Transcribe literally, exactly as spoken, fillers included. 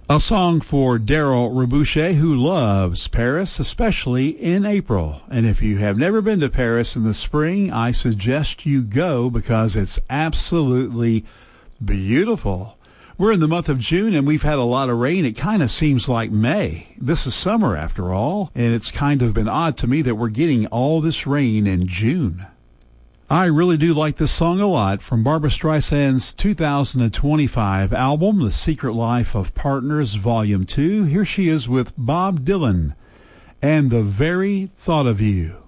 A song for Daryl Rebouche, who loves Paris, especially in April. And if you have never been to Paris in the spring, I suggest you go because it's absolutely beautiful. We're in the month of June, and we've had a lot of rain. It kind of seems like May. This is summer, after all, and it's kind of been odd to me that we're getting all this rain in June. I really do like this song a lot from Barbra Streisand's two thousand twenty-five album, The Secret Life of Partners, Volume two. Here she is with Bob Dylan and The Very Thought of You.